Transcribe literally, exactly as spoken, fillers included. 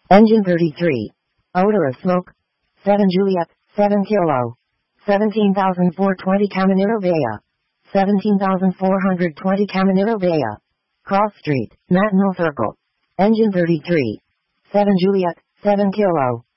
Engine thirty-three. Odor of smoke. seven Juliet, seven Kilo. seventeen thousand four hundred twenty Caminero Vea. seventeen thousand four hundred twenty Caminero Vea. Cross Street, Matinal Circle. Engine thirty-three. seven Juliet, seven Kilo.